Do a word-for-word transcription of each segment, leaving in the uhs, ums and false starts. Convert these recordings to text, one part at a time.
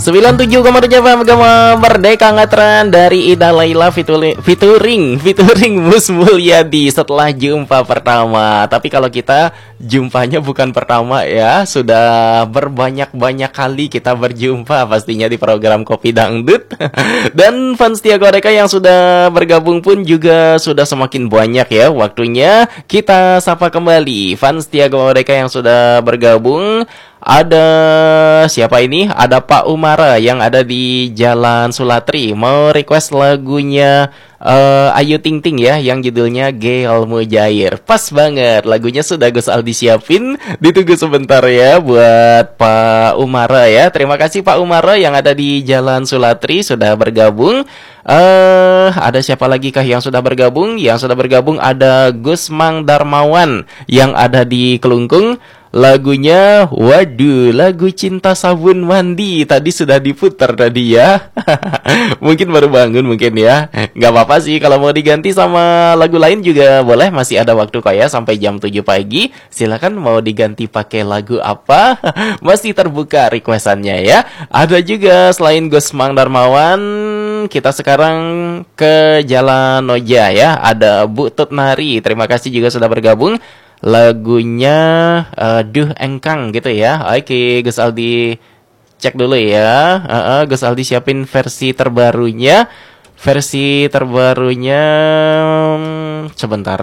sembilan puluh tujuh koma tujuh F M Gema Merdeka Ngatran dari Ida Laila featuring featuring, featuring Mus Mulyadi setelah jumpa pertama. Tapi kalau kita jumpanya bukan pertama ya, sudah berbanyak-banyak kali kita berjumpa pastinya di program Kopi Dangdut. Dan fans setia Kodeka yang sudah bergabung pun juga sudah semakin banyak ya. Waktunya kita sapa kembali fans setia Kodeka yang sudah bergabung. Ada siapa ini? Ada Pak Umara yang ada di Jalan Sulatri. Mau request lagunya uh, Ayu Ting Ting ya, yang judulnya Gel Mujair. Pas banget, lagunya sudah Gus Aldi siapin. Ditunggu sebentar ya buat Pak Umara ya. Terima kasih Pak Umara yang ada di Jalan Sulatri sudah bergabung. Uh, ada siapa lagi kah yang sudah bergabung? Yang sudah bergabung ada Gus Mang Darmawan yang ada di Kelungkung. Lagunya, waduh, lagu Cinta Sabun Mandi tadi sudah diputar tadi ya. Mungkin baru bangun mungkin ya. Gak apa-apa sih, kalau mau diganti sama lagu lain juga boleh. Masih ada waktu kok ya, sampai jam tujuh pagi. Silakan mau diganti pakai lagu apa. Masih terbuka requestannya ya. Ada juga selain Gus Mang Darmawan, kita sekarang ke Jalan Noja ya. Ada Bu Tutnari, terima kasih juga sudah bergabung. Lagunya uh, Duh Engkang gitu ya. Oke, Gus Aldi cek dulu ya. uh, uh, Gus Aldi siapin versi terbarunya. Versi terbarunya hmm, sebentar.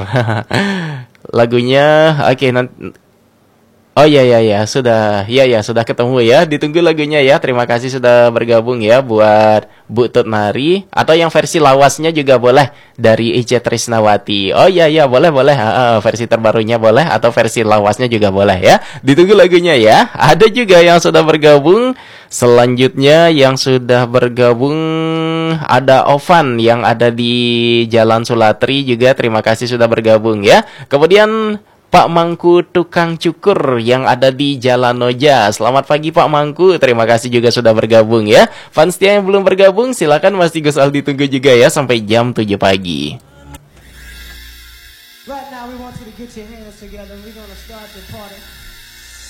Lagunya oke nanti. Oh iya iya ya, sudah. Iya ya, sudah ketemu ya. Ditunggu lagunya ya. Terima kasih sudah bergabung ya buat Bu Tutnari, atau yang versi lawasnya juga boleh dari Ica Trisnawati. Oh iya iya, boleh boleh. Uh, versi terbarunya boleh atau versi lawasnya juga boleh ya. Ditunggu lagunya ya. Ada juga yang sudah bergabung. Selanjutnya yang sudah bergabung ada Ovan yang ada di Jalan Sulatri juga. Terima kasih sudah bergabung ya. Kemudian Pak Mangku tukang cukur yang ada di Jalan Noja. Selamat pagi Pak Mangku, terima kasih juga sudah bergabung ya. Fans setia yang belum bergabung silakan, masih Gus Aldi tunggu juga ya sampai jam tujuh pagi. Right now we want you to get your hands together. We're gonna start the party.